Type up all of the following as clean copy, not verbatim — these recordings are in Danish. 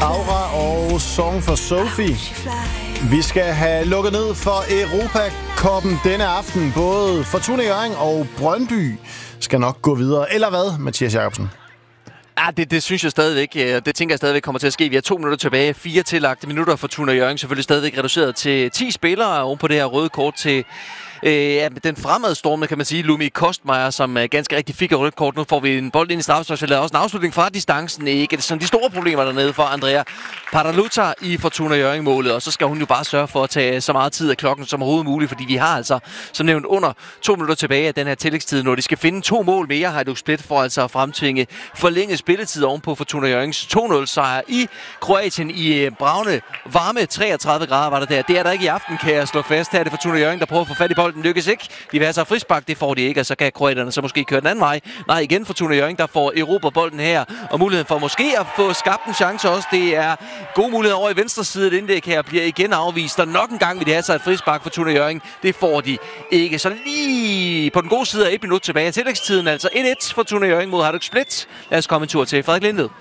Aura og Song for Sophie. Vi skal have lukket ned for Europacuppen denne aften. Både Fortuna Hjørring og Brøndby skal nok gå videre. Eller hvad, Mathias Jacobsen? Ja, det synes jeg stadigvæk. Det tænker jeg stadigvæk kommer til at ske. Vi har 2 minutter tilbage. 4 tillagte minutter for Fortuna Hjørring. Selvfølgelig stadigvæk reduceret til 10 spillere oven på det her røde kort til den fremadstormende, kan man sige, Lumi Kostmeier, som ganske rigtig fik et rødt kort. Nu får vi en bold ind i straffesparksfeltet. Også en afslutning fra distancen. Ikke det er sådan de store problemer dernede for Andrea Paraluta i Fortuna Hjørring-målet. Og så skal hun jo bare sørge for at tage så meget tid af klokken som overhovedet muligt, fordi vi har altså, som nævnt, under 2 minutter tilbage af den her tillægstid, når de skal finde 2 mål mere. Hajduk Split for altså at fremtvinge forlænget spilletid ovenpå Fortuna Hjørrings 2-0 sejr i Kroatien i bravende varme 33 grader var der. Det er der ikke i aften, kan jeg slå fast. Her er det Fortuna Hjørring, der prøver at få fat i bolden. Lykkes ikke. De vil have sig frispark, det får de ikke, og så kan kroaterne så måske køre den anden vej. Nej, igen Fortuna Hjørring, der får erobret bolden her, og muligheden for måske at få skabt en chance også. Det er gode muligheder over i venstre side. Et indlæg her bliver igen afvist, og nok en gang vil de have sig et frispark for Fortuna Hjørring. Det får de ikke. Så lige på den gode side af 1 minut tilbage af tillægstiden, altså 1-1 Fortuna Hjørring mod Hajduk Split. Lad os komme en tur til Frederik Lindved.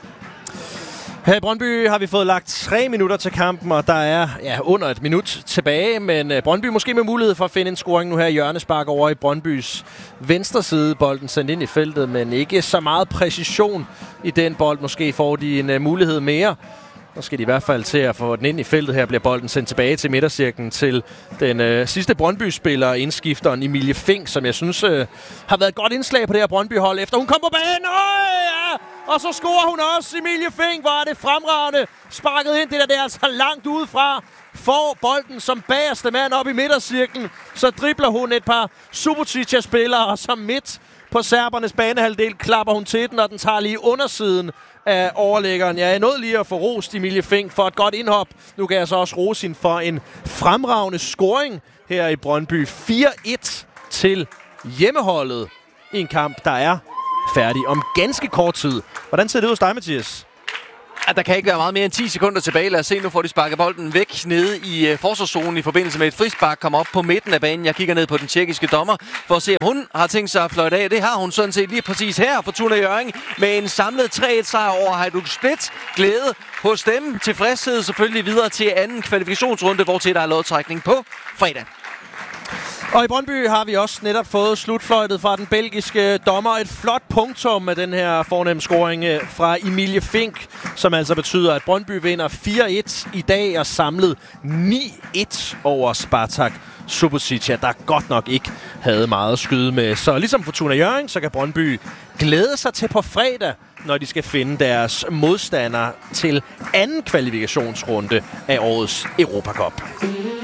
Her i Brøndby har vi fået lagt 3 minutter til kampen, og der er under 1 minut tilbage. Men Brøndby måske med mulighed for at finde en scoring nu her i hjørnespark over i Brøndbys venstre side. Bolden sendt ind i feltet, men ikke så meget præcision i den bold. Måske får de en mulighed mere. Nu skal de i hvert fald til at få den ind i feltet. Her bliver bolden sendt tilbage til midtercirklen til den sidste Brøndby-spiller, indskifteren Emilie Fink, som jeg synes har været et godt indslag på det her Brøndby-hold, efter hun kom på banen. Og så scorer hun også. Emilie Fink, var det fremragende. Sparket ind, det er altså langt udefra. Får bolden som bagerste mand op i midtercirklen. Så dribler hun et par Subotica-spillere, og så midt på serbernes banehalvdel klapper hun til den, og den tager lige undersiden af overlæggeren. Jeg er nødt lige at få rost Emilie Fink for et godt indhop. Nu kan jeg så også rose hende for en fremragende scoring her i Brøndby. 4-1 til hjemmeholdet i en kamp, der er færdig om ganske kort tid. Hvordan ser det ud hos dig, Mathias? Ja, der kan ikke være meget mere end 10 sekunder tilbage. Lad os se, nu får de sparket bolden væk nede i forsvarszonen i forbindelse med et frispark. Kommer op på midten af banen. Jeg kigger ned på den tjekkiske dommer for at se, om hun har tænkt sig at fløjte af. Det har hun sådan set lige præcis her for Fortuna Hjørring med en samlet 3-1 sejr over Hajduk Split. Glæde hos dem. Tilfredshed selvfølgelig videre til anden kvalifikationsrunde, hvor til der er lodtrækning på fredag. Og i Brøndby har vi også netop fået slutfløjtet fra den belgiske dommer. Et flot punktum med den her fornemme scoring fra Emilie Fink, som altså betyder, at Brøndby vinder 4-1 i dag og samlet 9-1 over Spartak Subotica, der godt nok ikke havde meget at skyde med. Så ligesom Fortuna Hjørring, så kan Brøndby glæde sig til på fredag, når de skal finde deres modstandere til anden kvalifikationsrunde af årets Europacup.